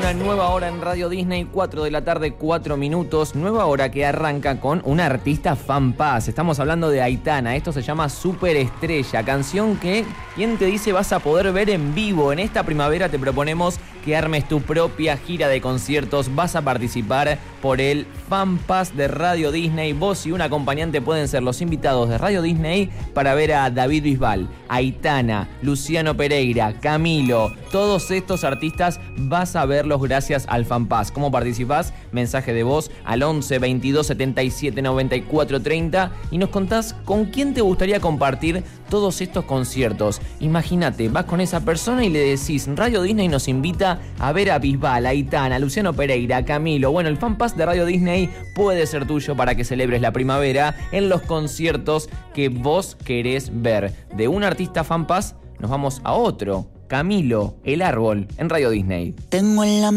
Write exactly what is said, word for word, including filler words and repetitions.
una nueva hora en Radio Disney, cuatro de la tarde, cuatro minutos. Nueva hora que arranca con una artista FanPass. Estamos hablando de Aitana. Esto se llama Superestrella, canción que, ¿quién te dice vas a poder ver en vivo? En esta primavera te proponemos que armes tu propia gira de conciertos. Vas a participar por el FanPass de Radio Disney. Vos y un acompañante pueden ser los invitados de Radio Disney para ver a David Bisbal, Aitana, Luciano Pereira, Camilo. Todos estos artistas vas a verlos gracias al FanPass. ¿Cómo participás? Mensaje de voz al once veintidós setenta y siete noventa y cuatro treinta y nos contás con quién te gustaría compartir todos estos conciertos. Imagínate, vas con esa persona y le decís, Radio Disney nos invita a ver a Bisbal, a Aitana, a Luciano Pereira, a Camilo. Bueno, el FanPass de Radio Disney puede ser tuyo para que celebres la primavera en los conciertos que vos querés ver. De un artista FanPass nos vamos a otro. Camilo, El Árbol, en Radio Disney. Tengo en la